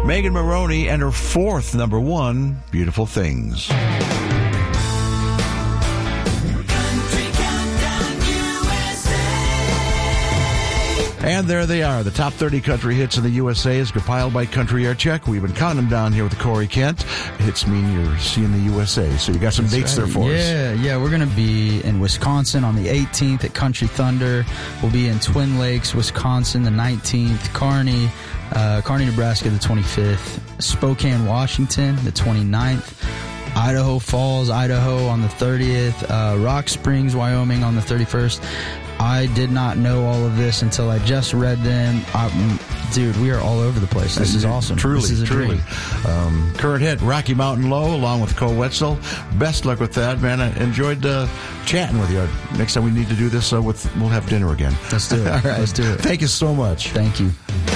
Megan Moroney and her fourth number one, Beautiful Things. And there they are, the top 30 country hits in the USA is compiled by Country Air Check. We've been counting them down here with Corey Kent. Hits mean you're seeing the USA, so you got some dates there for us. Yeah, we're going to be in Wisconsin on the 18th at Country Thunder. We'll be in Twin Lakes, Wisconsin, the 19th. Kearney, Nebraska, the 25th. Spokane, Washington, the 29th. Idaho Falls, Idaho on the 30th. Rock Springs, Wyoming on the 31st. I did not know all of this until I just read them. Dude, we are all over the place. This is awesome. Truly, this is a truly. dream. Current hit, Rocky Mountain Low, along with Cole Wetzel. Best luck with that, man. I enjoyed chatting with you. Next time we need to do this, we'll have dinner again. Let's do it. All right. Let's do it. Thank you so much. Thank you.